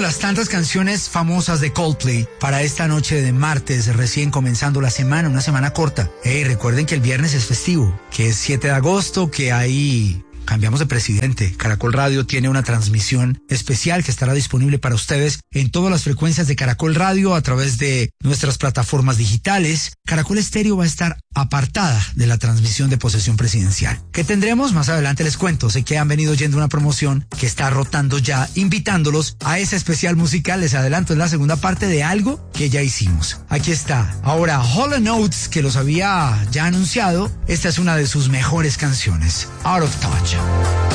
de las tantas canciones famosas de Coldplay para esta noche de martes, recién comenzando la semana, una semana corta. Recuerden que el viernes es festivo, que es 7 de agosto, que ahí cambiamos de presidente. Caracol Radio tiene una transmisión especial que estará disponible para ustedes en todas las frecuencias de Caracol Radio a través de nuestras plataformas digitales. Caracol Estéreo va a estar apartada de la transmisión de posesión presidencial. ¿Qué tendremos? Más adelante les cuento. Sé que han venido oyendo una promoción que está rotando ya, invitándolos a ese especial musical. Les adelanto, en la segunda parte de algo que ya hicimos. Aquí está. Ahora, Hall & Oates, que los había ya anunciado. Esta es una de sus mejores canciones, Out of Touch.